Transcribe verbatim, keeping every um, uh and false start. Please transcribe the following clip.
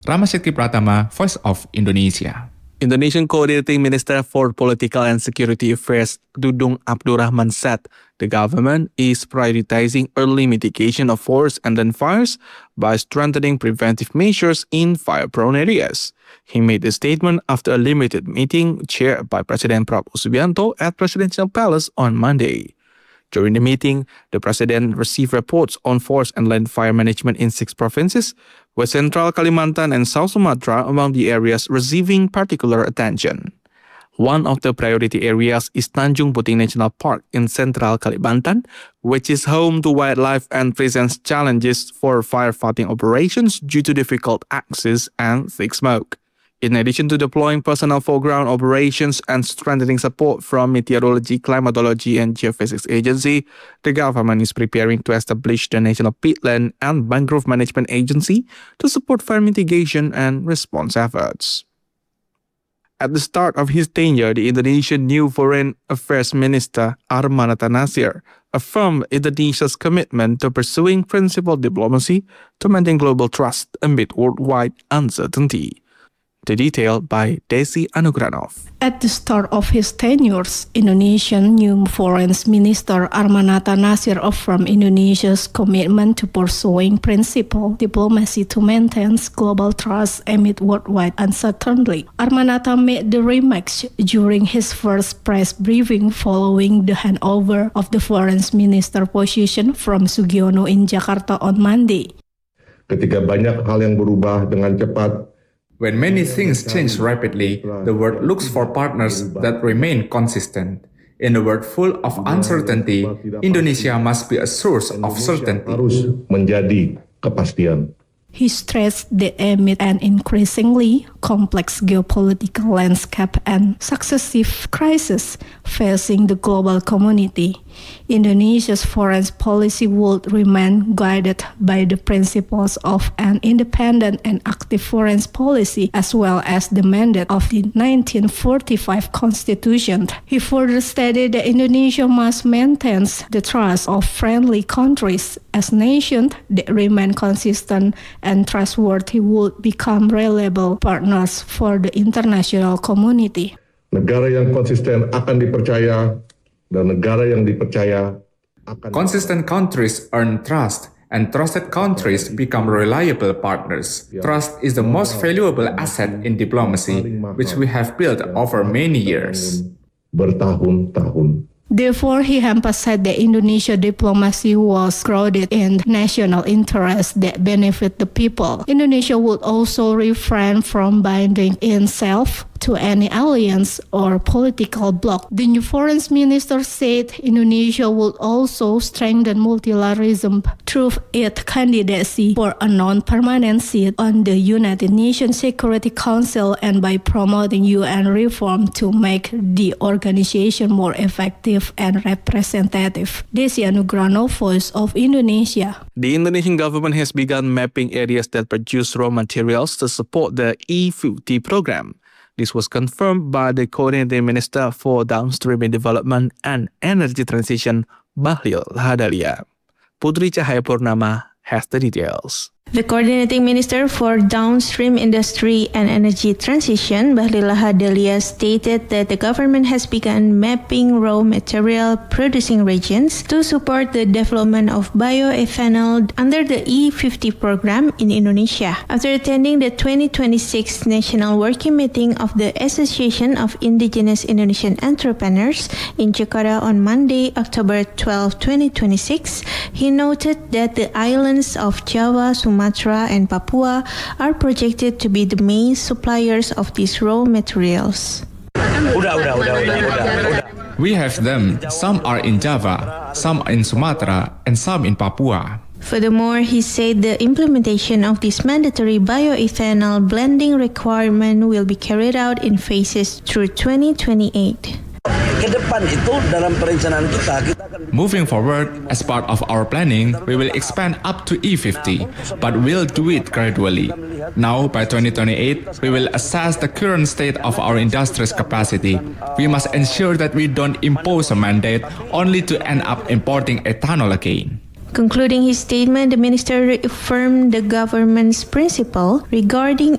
Ramasakti Pratama, Voice of Indonesia. Indonesian Coordinating Minister for Political and Security Affairs Dudung Abdurrahman said the government is prioritizing early mitigation of forest and land fires by strengthening preventive measures in fire-prone areas. He made the statement after a limited meeting chaired by President Prabowo Subianto at Presidential Palace on Monday. During the meeting, the president received reports on forest and land fire management in six provinces, with Central Kalimantan and South Sumatra among the areas receiving particular attention. One of the priority areas is Tanjung Puting National Park in Central Kalimantan, which is home to wildlife and presents challenges for firefighting operations due to difficult access and thick smoke. In addition to deploying personnel for ground operations and strengthening support from Meteorology, Climatology, and Geophysics Agency, the government is preparing to establish the National Peatland and Mangrove Management Agency to support fire mitigation and response efforts. At the start of his tenure, the Indonesian new Foreign Affairs Minister Arman Hatta Nasir affirmed Indonesia's commitment to pursuing principled diplomacy to maintain global trust amid worldwide uncertainty. The detail by Desi Anugranov. At the start of his tenure, Indonesian new Foreign Minister Arman Hatta Nasir affirmed Indonesia's commitment to pursuing principled diplomacy to maintain global trust amid worldwide uncertainty. Arman Hatta made the remarks during his first press briefing following the handover of the Foreign Minister position from Sugiono in Jakarta on Monday. Ketika banyak hal yang berubah dengan cepat, when many things change rapidly, the world looks for partners that remain consistent. In a world full of uncertainty, Indonesia must be a source of certainty. Harus menjadi kepastian. He stressed that amid an increasingly complex geopolitical landscape and successive crises facing the global community, Indonesia's foreign policy would remain guided by the principles of an independent and active foreign policy as well as the mandate of the nineteen forty-five Constitution. He further stated that Indonesia must maintain the trust of friendly countries as nations that remain consistent and trustworthy would become reliable partners for the international community. Negara yang konsisten akan dipercaya dan negara yang dipercaya akan... Consistent countries earn trust and trusted countries become reliable partners. Trust is the most valuable asset in diplomacy, which we have built over many years. Bertahun-tahun. Therefore, he emphasized that Indonesia diplomacy was grounded in national interests that benefit the people. Indonesia would also refrain from binding itself to any alliance or political bloc. The new foreign minister said Indonesia would also strengthen multilateralism through its candidacy for a non-permanent seat on the United Nations Security Council and by promoting U N reform to make the organization more effective and representative. Desi Anugranov, Voice of Indonesia. The Indonesian government has begun mapping areas that produce raw materials to support the E fifty program. This was confirmed by the Coordinating Minister for Downstream Development and Energy Transition, Bahlil Lahadalia. Putri Cahayapurnama has the details. The Coordinating Minister for Downstream Industry and Energy Transition, Bahlil Lahadalia, stated that the government has begun mapping raw material producing regions to support the development of bioethanol under the E fifty program in Indonesia. After attending the twenty twenty-six National Working Meeting of the Association of Indigenous Indonesian Entrepreneurs in Jakarta on Monday, October twelfth, twenty twenty-six, he noted that the islands of Java, Sumatra, and Papua are projected to be the main suppliers of these raw materials. We have them. Some are in Java, some in Sumatra, and some in Papua. Furthermore, he said the implementation of this mandatory bioethanol blending requirement will be carried out in phases through twenty twenty-eight. Moving forward, as part of our planning, we will expand up to E fifty, but we'll do it gradually. Now, by twenty twenty-eight, we will assess the current state of our industry's capacity. We must ensure that we don't impose a mandate only to end up importing ethanol again. Concluding his statement, the minister reaffirmed the government's principle regarding